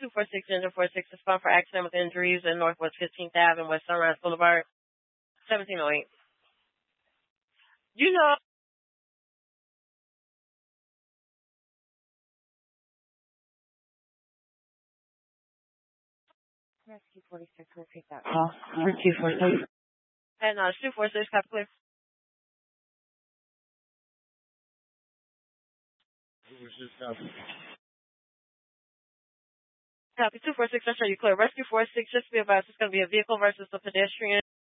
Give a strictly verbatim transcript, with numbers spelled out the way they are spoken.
two four six, Engine four six, respond for accident with injuries in Northwest fifteenth Avenue and West Sunrise Boulevard, seventeen oh eight. You know, Rescue forty-six, we'll take that call. Rescue forty-six. and uh, two four six, have clear. Copy two four six, I'll show you clear. Rescue four six, just be advised, it's going to be a vehicle versus a pedestrian.